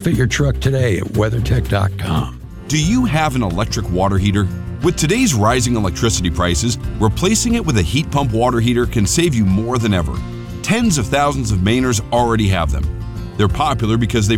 Outfit your truck today at WeatherTech.com. Do you have an electric water heater? With today's rising electricity prices, replacing it with a heat pump water heater can save you more than ever. Tens of thousands of Mainers already have them. They're popular because they